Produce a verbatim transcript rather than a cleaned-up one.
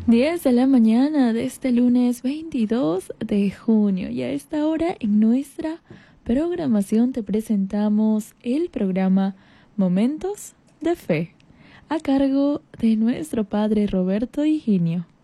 diez de la mañana de este lunes veintidós de junio y a esta hora en nuestra programación te presentamos el programa Momentos de Fe a cargo de nuestro padre Roberto Higinio.